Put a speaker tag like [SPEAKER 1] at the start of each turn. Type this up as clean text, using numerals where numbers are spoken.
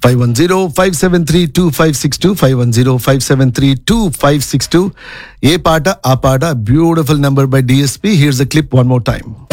[SPEAKER 1] 510-573-2562 510-573-2562 ఏ పాట ఆ పాట beautiful number by DSP. Here's the clip one more time.